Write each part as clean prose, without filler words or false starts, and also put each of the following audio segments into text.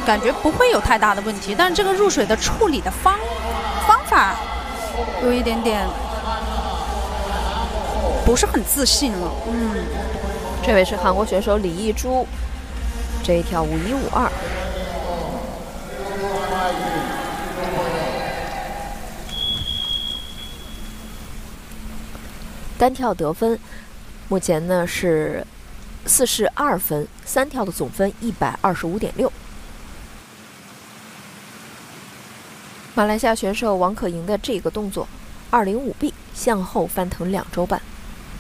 感觉不会有太大的问题，但是这个入水的处理的方法有一点点不是很自信了。 这位是韩国选手李艺珠，这一跳51.52。单跳得分目前呢是42分，3跳的总分125.6。马来西亚选手王可盈的这个动作205B 向后翻腾2周半，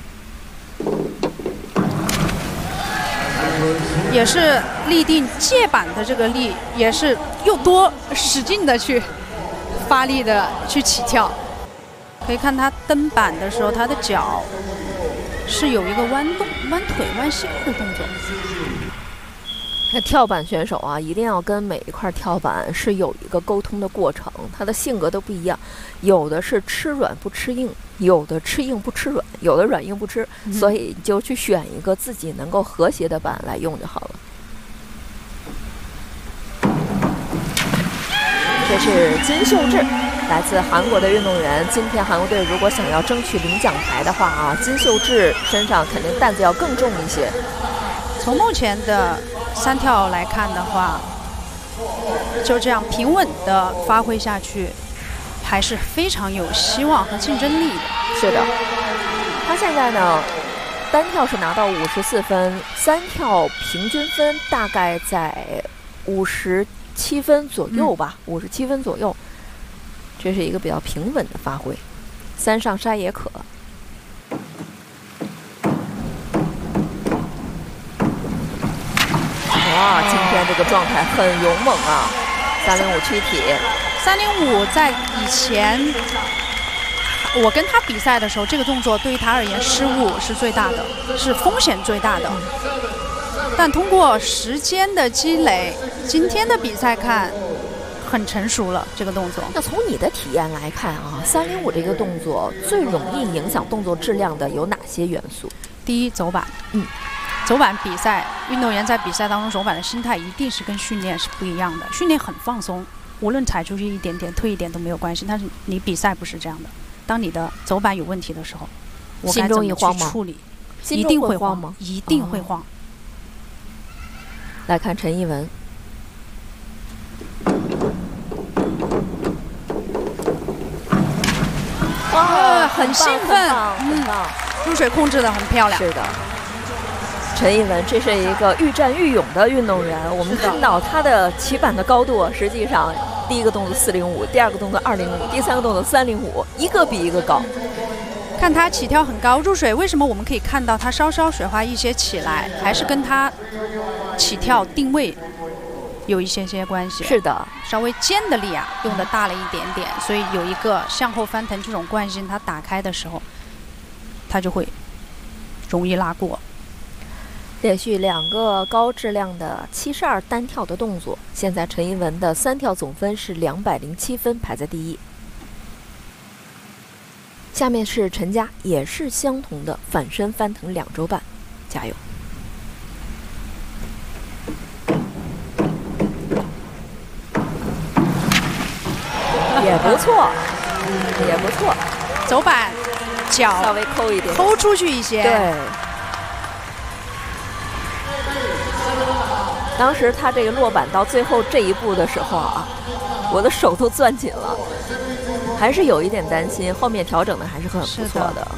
也是立定借板的这个力，也是又多使劲的去发力的去起跳。可以看他蹬板的时候，他的脚是有一个弯动、弯腿、弯膝的动作。 那跳板选手啊，一定要跟每一块跳板是有一个沟通的过程，他的性格都不一样，有的是吃软不吃硬，有的吃硬不吃软，有的软硬不吃，所以你就去选一个自己能够和谐的板来用就好了。这是金秀智，来自韩国的运动员。今天韩国队如果想要争取领奖台的话啊，金秀智身上肯定担子要更重一些。 从目前的3跳来看的话，就这样平稳的发挥下去，还是非常有希望和竞争力的。 是的，他现在呢，单跳是拿到54分，3跳平均分大概在57分左右吧，57分左右，这是一个比较平稳的发挥。3上沙也可。哇，今天这个状态很勇猛啊！305躯体 ，305在以前我跟他比赛的时候，这个动作对于他而言失误是最大的，是风险最大的。但通过时间的积累，今天的比赛看很成熟了这个动作。 那从你的体验来看啊，305这个动作最容易影响动作质量的有哪些元素？ 第一，走板。走板比赛，运动员在比赛当中走板的心态一定是跟训练是不一样的。训练很放松，无论踩出去一点点、退一点都没有关系。但是你比赛不是这样的，当你的走板有问题的时候，我该怎么去处理？一定会慌吗？一定会慌。 来看陈艺文，哇， 很兴奋，入水控制的很漂亮。 是的。陈艺文，这是一个愈战愈勇的运动员。我们看到他的起板的高度，实际上第一个动作405，第二个动作205，第三个动作305，一个比一个高。 看他起跳很高，入水为什么我们可以看到他稍稍水花一些起来，还是跟他起跳定位有一些关系。 是的， 稍微肩的力啊用的大了一点点，所以有一个向后翻腾这种惯性，他打开的时候，他就会容易拉过。 连续2个高质量的72单跳的动作，现在陈艺文的3跳总分是207分，排在第1。下面是陈佳，也是相同的反身翻腾2周半，加油！也不错，也不错。 走板，脚稍微抠一点， 抠出去一些。 对。当时他这个落板到最后这一步的时候啊，我的手都攥紧了，还是有一点担心。后面调整的还是很不错的。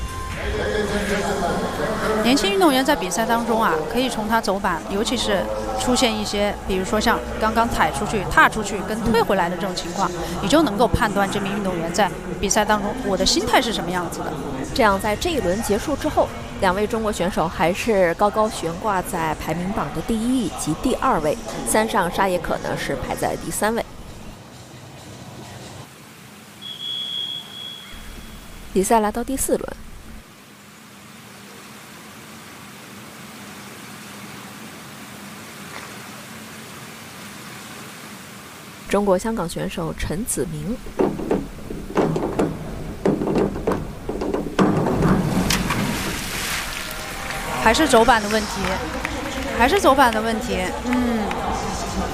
年轻运动员在比赛当中啊，可以从他走板，尤其是出现一些，比如说像刚刚踩出去、踏出去跟退回来的这种情况，你就能够判断这名运动员在比赛当中我的心态是什么样子的。 这样在这一轮结束之后，2位中国选手还是高高悬挂在排名榜的第1以及第2位，3上沙也可呢是排在第3位。比赛来到第4轮，中国香港选手陈子明。 还是走板的问题，还是走板的问题。